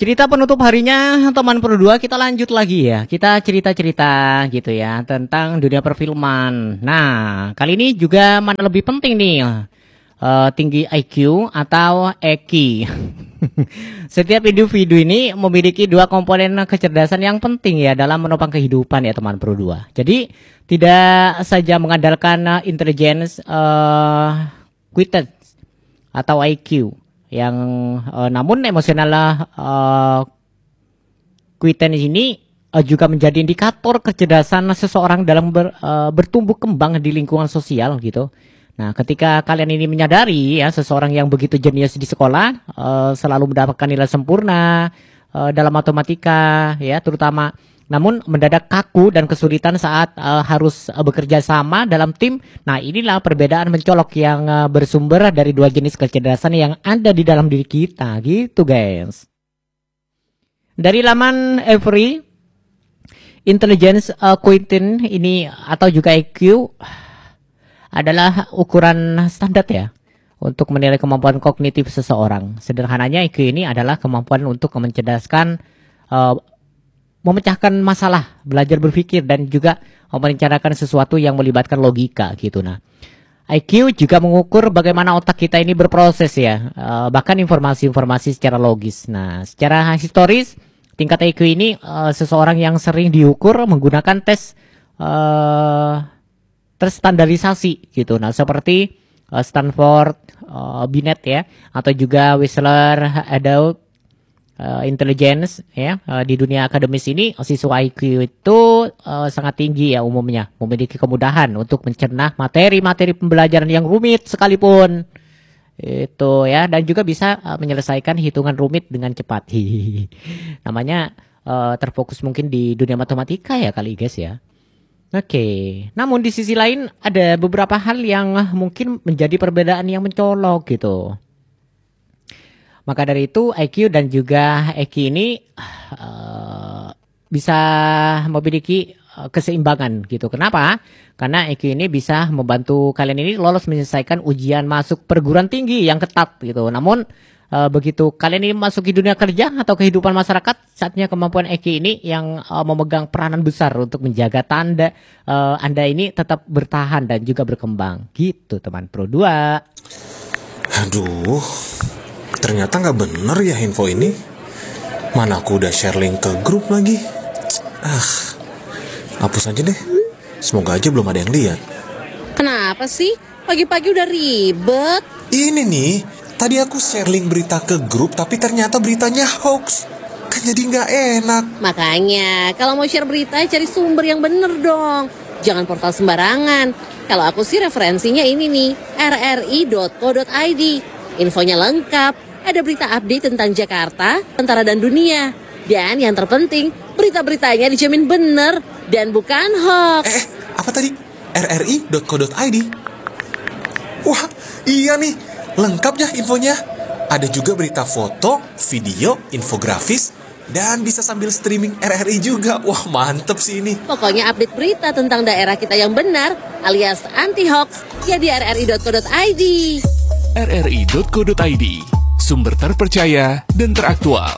Cerita penutup harinya teman Pro 2 kita lanjut lagi ya. Kita cerita-cerita gitu ya tentang dunia perfilman. Nah, kali ini juga mana lebih penting nih? Tinggi IQ atau EQ. Setiap individu ini memiliki dua komponen kecerdasan yang penting ya dalam menopang kehidupan ya teman Pro 2. Jadi tidak saja mengandalkan intelligence quotient atau IQ yang namun emosional quotient ini juga menjadi indikator kecerdasan seseorang dalam bertumbuh kembang di lingkungan sosial gitu. Nah, ketika kalian ini menyadari ya seseorang yang begitu jenius di sekolah selalu mendapatkan nilai sempurna dalam matematika ya terutama, namun mendadak kaku dan kesulitan saat harus bekerja sama dalam tim. Nah, inilah perbedaan mencolok yang bersumber dari dua jenis kecerdasan yang ada di dalam diri kita gitu guys. Dari laman Every, intelligence quotient ini atau juga IQ adalah ukuran standar ya untuk menilai kemampuan kognitif seseorang. Sederhananya IQ ini adalah kemampuan untuk mencerdaskan memecahkan masalah, belajar berpikir dan juga merencanakan sesuatu yang melibatkan logika gitu. Nah, IQ juga mengukur bagaimana otak kita ini berproses ya, bahkan informasi-informasi secara logis. Nah, secara historis tingkat IQ ini seseorang yang sering diukur menggunakan tes terstandarisasi gitu. Nah, seperti Stanford, Binet ya, atau juga Wechsler Adult Intelligence ya. Di dunia akademis ini siswa IQ itu sangat tinggi ya umumnya, memiliki kemudahan untuk mencerna materi-materi pembelajaran yang rumit sekalipun itu ya, dan juga bisa menyelesaikan hitungan rumit dengan cepat. Namanya terfokus mungkin di dunia matematika ya kali guys ya. Oke, namun di sisi lain ada beberapa hal yang mungkin menjadi perbedaan yang mencolok gitu. Maka dari itu IQ dan juga EQ ini bisa memiliki keseimbangan gitu. Kenapa? Karena EQ ini bisa membantu kalian ini lolos menyelesaikan ujian masuk perguruan tinggi yang ketat gitu. Namun begitu kalian ini masuk di dunia kerja atau kehidupan masyarakat, saatnya kemampuan EQ ini yang memegang peranan besar untuk menjaga Anda ini tetap bertahan dan juga berkembang. Gitu teman Pro 2. Aduh, ternyata nggak bener ya info ini. Mana aku udah share link ke grup lagi. Hapus aja deh. Semoga aja belum ada yang lihat. Kenapa sih? Pagi-pagi udah ribet. Ini nih, tadi aku share link berita ke grup tapi ternyata beritanya hoax. Kan jadi nggak enak. Makanya, kalau mau share berita cari sumber yang bener dong. Jangan portal sembarangan. Kalau aku sih referensinya ini nih, rri.co.id. Infonya lengkap, ada berita update tentang Jakarta, Tentara dan dunia. Dan yang terpenting, berita-beritanya dijamin bener dan bukan hoax. Apa tadi? rri.co.id. Wah, iya nih, lengkap ya infonya. Ada juga berita foto, video, infografis, dan bisa sambil streaming RRI juga. Wah, mantep sih ini. Pokoknya update berita tentang daerah kita yang benar, alias anti-hoax, ya di rri.co.id. rri.co.id, sumber terpercaya dan teraktual.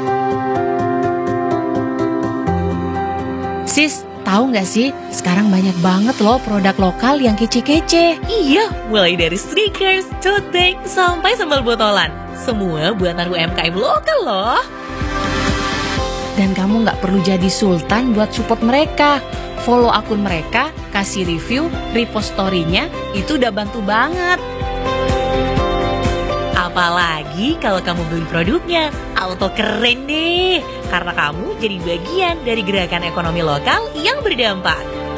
Sis, tahu nggak sih? Sekarang banyak banget loh produk lokal yang kece-kece. Iya, mulai dari stickers, tote bag, sampai sambal botolan. Semua buatan UMKM lokal loh. Dan kamu nggak perlu jadi sultan buat support mereka. Follow akun mereka, kasih review, repost story-nya, itu udah bantu banget. Apalagi kalau kamu beli produknya, auto keren deh. Karena kamu jadi bagian dari gerakan ekonomi lokal yang berdampak.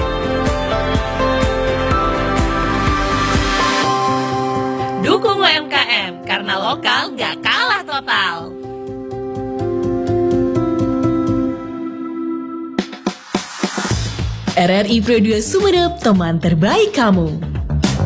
Dukung UMKM, karena lokal gak kalah total. RRI Pro 2 Sumeneb, teman terbaik kamu.